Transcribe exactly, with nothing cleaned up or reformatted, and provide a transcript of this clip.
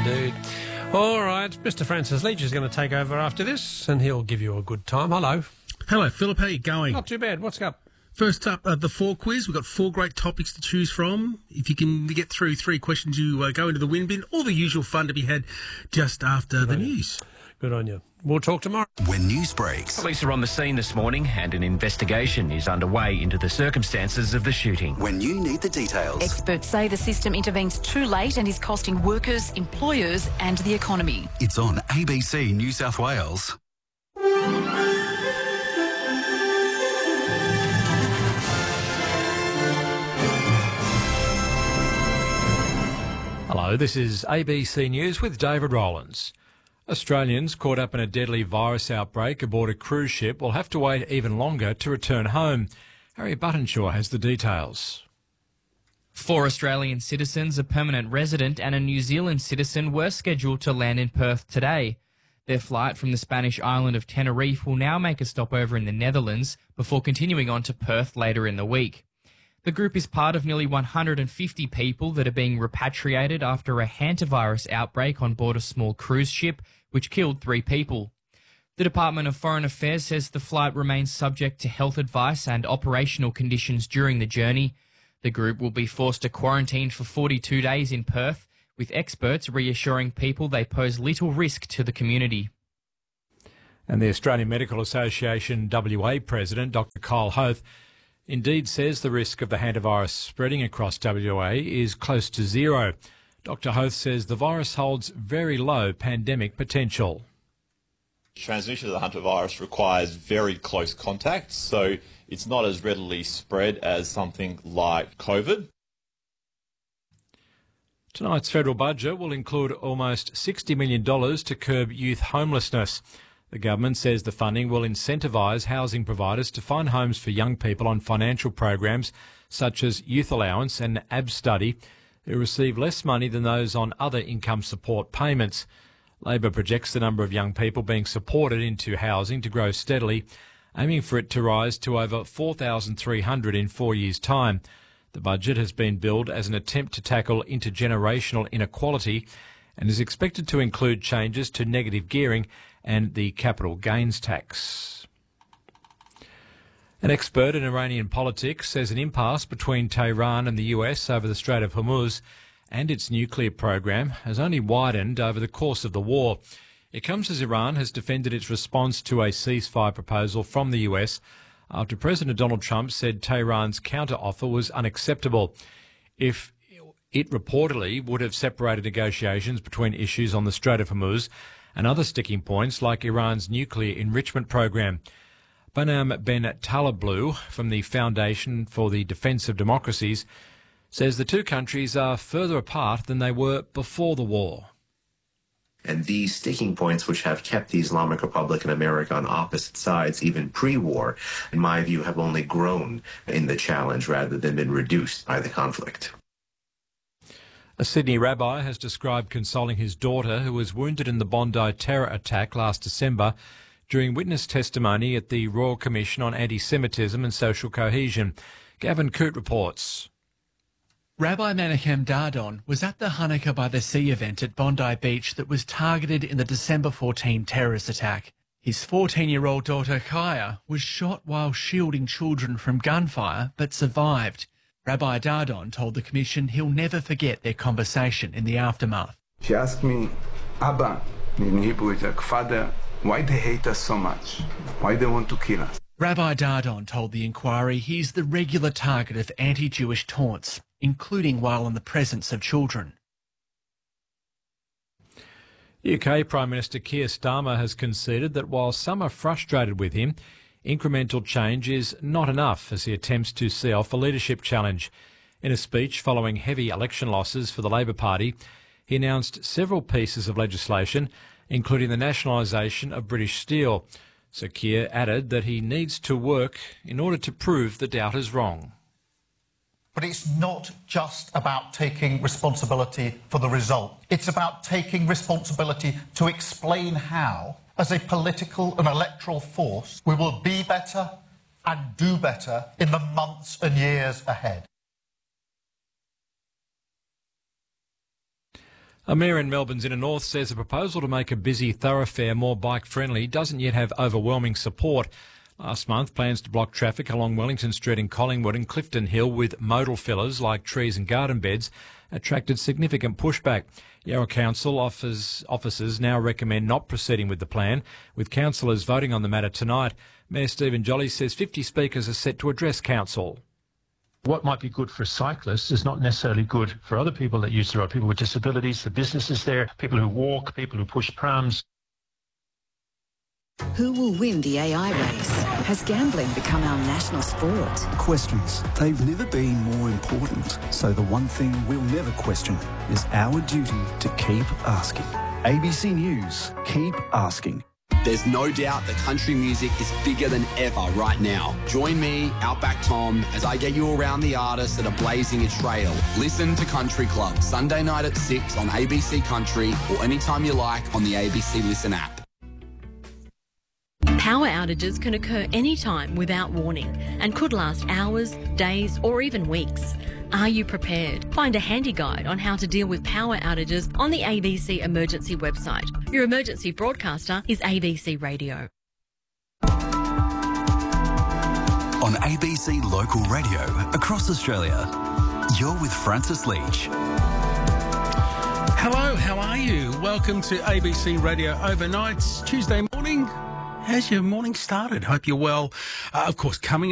indeed. All right, Mister Francis Leach is going to take over after this, and he'll give you a good time. Hello. Hello, Philip. How are you going? Not too bad. What's up? First up, uh, the four quiz. We've got four great topics to choose from. If you can get through three questions, you uh, go into the win bin. All the usual fun to be had just after Good the on you. news. Good on you. We'll talk tomorrow. When news breaks. Police are on the scene this morning and an investigation is underway into the circumstances of the shooting. When you need the details. Experts say the system intervenes too late and is costing workers, employers and the economy. It's on A B C New South Wales. Hello, this is A B C News with David Rowlands. Australians caught up in a deadly virus outbreak aboard a cruise ship will have to wait even longer to return home. Harry Buttonshaw has the details. Four Australian citizens, a permanent resident and a New Zealand citizen were scheduled to land in Perth today. Their flight from the Spanish island of Tenerife will now make a stopover in the Netherlands before continuing on to Perth later in the week. The group is part of nearly one hundred fifty people that are being repatriated after a hantavirus outbreak on board a small cruise ship, which killed three people. The Department of Foreign Affairs says the flight remains subject to health advice and operational conditions during the journey. The group will be forced to quarantine for forty-two days in Perth, with experts reassuring people they pose little risk to the community. And the Australian Medical Association W A President, Doctor Kyle Hoth, indeed says the risk of the hantavirus spreading across W A is close to zero. Doctor Hoth says the virus holds very low pandemic potential. Transmission of the hantavirus requires very close contact, so it's not as readily spread as something like COVID. Tonight's federal budget will include almost sixty million dollars to curb youth homelessness. The government says the funding will incentivise housing providers to find homes for young people on financial programs such as Youth Allowance and A B Study, who receive less money than those on other income support payments. Labor projects the number of young people being supported into housing to grow steadily, aiming for it to rise to over four thousand three hundred in four years' time. The budget has been billed as an attempt to tackle intergenerational inequality and is expected to include changes to negative gearing and the capital gains tax. An expert in Iranian politics says an impasse between Tehran and the U S over the Strait of Hormuz and its nuclear program has only widened over the course of the war. It comes as Iran has defended its response to a ceasefire proposal from the U S after President Donald Trump said Tehran's counter-offer was unacceptable. If it reportedly would have separated negotiations between issues on the Strait of Hormuz and other sticking points like Iran's nuclear enrichment program. Banam Ben Talablu from the Foundation for the Defence of Democracies says the two countries are further apart than they were before the war. And these sticking points, which have kept the Islamic Republic and America on opposite sides even pre-war, in my view, have only grown in the challenge rather than been reduced by the conflict. A Sydney rabbi has described consoling his daughter who was wounded in the Bondi terror attack last December during witness testimony at the Royal Commission on Anti-Semitism and Social Cohesion. Gavin Coote reports. Rabbi Menachem Dardon was at the Hanukkah by the Sea event at Bondi Beach that was targeted in the December fourteenth terrorist attack. His fourteen-year-old daughter Kaya was shot while shielding children from gunfire but survived. Rabbi Dardon told the Commission he'll never forget their conversation in the aftermath. She asked me, Abba, in Hebrew it's like, Father, why they hate us so much? Why they want to kill us? Rabbi Dardon told the inquiry he's the regular target of anti-Jewish taunts, including while in the presence of children. U K Prime Minister Keir Starmer has conceded that while some are frustrated with him, incremental change is not enough as he attempts to see off a leadership challenge. In a speech following heavy election losses for the Labor Party, he announced several pieces of legislation, including the nationalisation of British Steel. Sir Keir added that he needs to work in order to prove the doubters wrong. But it's not just about taking responsibility for the result. It's about taking responsibility to explain how, as a political and electoral force, we will be better and do better in the months and years ahead. A mayor in Melbourne's inner north says a proposal to make a busy thoroughfare more bike-friendly doesn't yet have overwhelming support. Last month, plans to block traffic along Wellington Street in Collingwood and Clifton Hill with modal fillers like trees and garden beds attracted significant pushback. Yarra Council offers, officers now recommend not proceeding with the plan, with councillors voting on the matter tonight. Mayor Stephen Jolly says fifty speakers are set to address council. What might be good for cyclists is not necessarily good for other people that use the road, people with disabilities, the businesses there, people who walk, people who push prams. Who will win the A I race? Has gambling become our national sport? Questions. They've never been more important. So the one thing we'll never question is our duty to keep asking. A B C News. Keep asking. There's no doubt that country music is bigger than ever right now. Join me, Outback Tom, as I get you around the artists that are blazing a trail. Listen to Country Club, Sunday night at six on A B C Country or anytime you like on the A B C Listen app. Power outages can occur anytime without warning and could last hours, days or even weeks. Are you prepared? Find a handy guide on how to deal with power outages on the A B C Emergency website. Your emergency broadcaster is A B C Radio. On A B C Local Radio across Australia, you're with Francis Leach. Hello, how are you? Welcome to A B C Radio Overnights, Tuesday morning. How's your morning started? Hope you're well. Uh, of course, coming